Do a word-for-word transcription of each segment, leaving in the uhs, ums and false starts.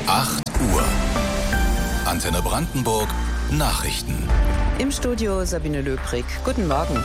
acht Uhr. Antenne Brandenburg Nachrichten. Im Studio Sabine Löbrig. Guten Morgen.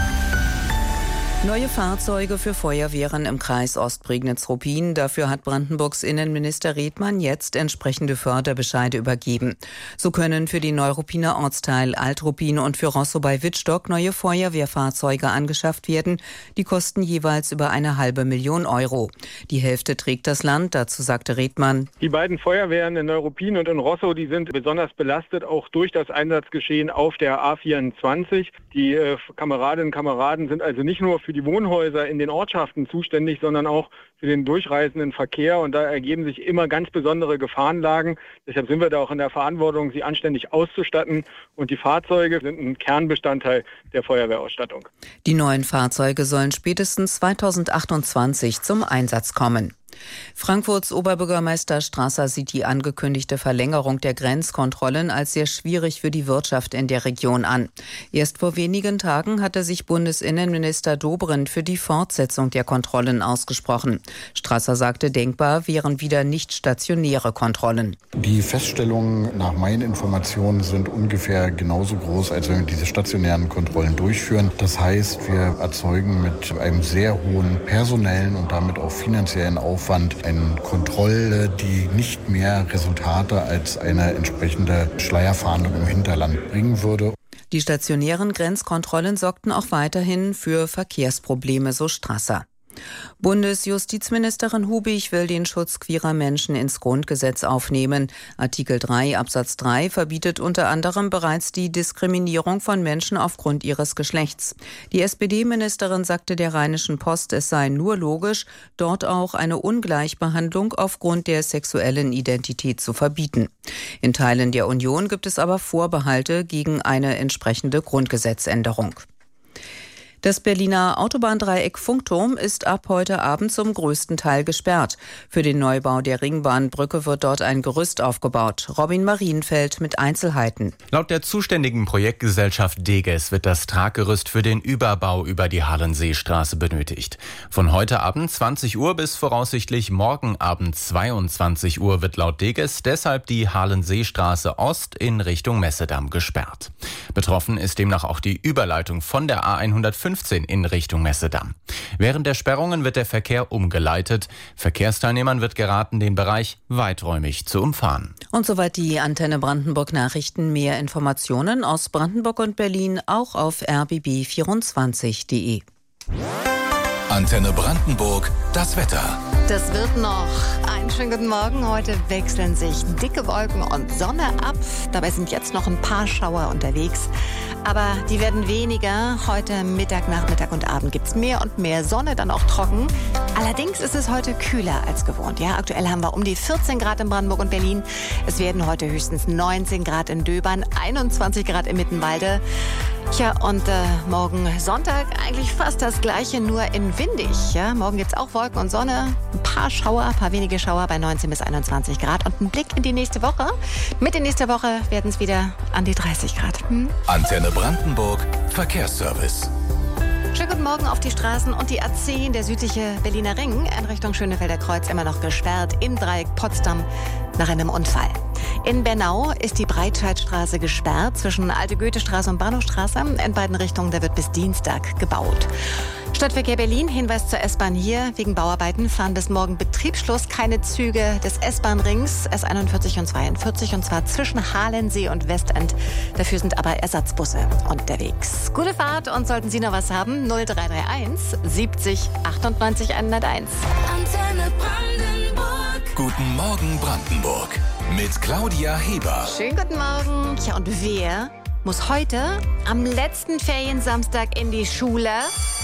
Neue Fahrzeuge für Feuerwehren im Kreis Ostprignitz-Ruppin. Dafür hat Brandenburgs Innenminister Redmann jetzt entsprechende Förderbescheide übergeben. So können für den Neuruppiner Ortsteil Alt-Ruppin und für Rosso bei Wittstock neue Feuerwehrfahrzeuge angeschafft werden. Die kosten jeweils über eine halbe Million Euro. Die Hälfte trägt das Land, dazu sagte Redmann. Die beiden Feuerwehren in Neuruppin und in Rosso, die sind besonders belastet, auch durch das Einsatzgeschehen auf der A vierundzwanzig. Die äh, Kameradinnen und Kameraden sind also nicht nur für die Wohnhäuser in den Ortschaften zuständig, sondern auch für den durchreisenden Verkehr. Und da ergeben sich immer ganz besondere Gefahrenlagen. Deshalb sind wir da auch in der Verantwortung, sie anständig auszustatten. Und die Fahrzeuge sind ein Kernbestandteil der Feuerwehrausstattung. Die neuen Fahrzeuge sollen spätestens zweitausendachtundzwanzig zum Einsatz kommen. Frankfurts Oberbürgermeister Strasser sieht die angekündigte Verlängerung der Grenzkontrollen als sehr schwierig für die Wirtschaft in der Region an. Erst vor wenigen Tagen hatte sich Bundesinnenminister Dobrindt für die Fortsetzung der Kontrollen ausgesprochen. Strasser sagte, denkbar wären wieder nicht stationäre Kontrollen. Die Feststellungen nach meinen Informationen sind ungefähr genauso groß, als wenn wir diese stationären Kontrollen durchführen. Das heißt, wir erzeugen mit einem sehr hohen personellen und damit auch finanziellen Aufwand eine Kontrolle, die nicht mehr Resultate als eine entsprechende Schleierfahndung im Hinterland bringen würde. Die stationären Grenzkontrollen sorgten auch weiterhin für Verkehrsprobleme, so Strasser. Bundesjustizministerin Hubig will den Schutz queerer Menschen ins Grundgesetz aufnehmen. Artikel drei Absatz drei verbietet unter anderem bereits die Diskriminierung von Menschen aufgrund ihres Geschlechts. Die S P D-Ministerin sagte der Rheinischen Post, es sei nur logisch, dort auch eine Ungleichbehandlung aufgrund der sexuellen Identität zu verbieten. In Teilen der Union gibt es aber Vorbehalte gegen eine entsprechende Grundgesetzänderung. Das Berliner Autobahndreieck Funkturm ist ab heute Abend zum größten Teil gesperrt. Für den Neubau der Ringbahnbrücke wird dort ein Gerüst aufgebaut. Robin Marienfeld mit Einzelheiten. Laut der zuständigen Projektgesellschaft Deges wird das Traggerüst für den Überbau über die Hallenseestraße benötigt. Von heute Abend zwanzig Uhr bis voraussichtlich morgen Abend zweiundzwanzig Uhr wird laut Deges deshalb die Hallenseestraße Ost in Richtung Messedamm gesperrt. Betroffen ist demnach auch die Überleitung von der A hundertfünfzehn in Richtung Messedamm. Während der Sperrungen wird der Verkehr umgeleitet. Verkehrsteilnehmern wird geraten, den Bereich weiträumig zu umfahren. Und soweit die Antenne Brandenburg Nachrichten. Mehr Informationen aus Brandenburg und Berlin auch auf r b b vierundzwanzig punkt d e. Antenne Brandenburg, das Wetter. Das wird noch. Einen schönen guten Morgen. Heute wechseln sich dicke Wolken und Sonne ab. Dabei sind jetzt noch ein paar Schauer unterwegs. Aber die werden weniger. Heute Mittag, Nachmittag und Abend gibt es mehr und mehr Sonne, dann auch trocken. Allerdings ist es heute kühler als gewohnt. Ja, aktuell haben wir um die vierzehn Grad in Brandenburg und Berlin. Es werden heute höchstens neunzehn Grad in Döbern, einundzwanzig Grad in Mittenwalde. Tja, und äh, morgen Sonntag eigentlich fast das Gleiche, nur in windig. Ja? Morgen gibt es auch Wolken und Sonne, ein paar Schauer, ein paar wenige Schauer bei neunzehn bis einundzwanzig Grad. Und ein Blick in die nächste Woche. Mitte nächster Woche werden es wieder an die dreißig Grad. Hm? Antenne Brandenburg, Verkehrsservice. Schönen guten Morgen auf die Straßen und die A zehn, der südliche Berliner Ring, in Richtung Schönefelder Kreuz immer noch gesperrt im Dreieck Potsdam nach einem Unfall. In Bernau ist die Breitscheidstraße gesperrt zwischen Alte Goethestraße und Bahnhofstraße. In beiden Richtungen, da wird bis Dienstag gebaut. Stadtverkehr Berlin, Hinweis zur S-Bahn hier. Wegen Bauarbeiten fahren bis morgen Betriebsschluss keine Züge des S-Bahn-Rings S einundvierzig und zweiundvierzig, und zwar zwischen Halensee und Westend. Dafür sind aber Ersatzbusse unterwegs. Gute Fahrt, und sollten Sie noch was haben, null drei drei eins siebzig achtundneunzig hunderteins. Antenne Brandenburg. Guten Morgen Brandenburg mit Claudia Heber. Schönen guten Morgen. Tja, und wer muss heute am letzten Feriensamstag in die Schule?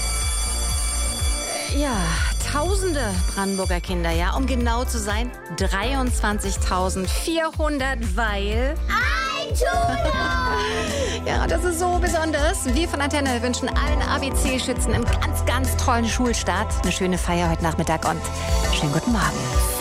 Ja, tausende Brandenburger Kinder, ja, um genau zu sein, dreiundzwanzigtausendvierhundert, weil... Ein Schultag! Ja, das ist so besonders. Wir von Antenne wünschen allen A B C-Schützen einen ganz, ganz tollen Schulstart, eine schöne Feier heute Nachmittag und schönen guten Morgen.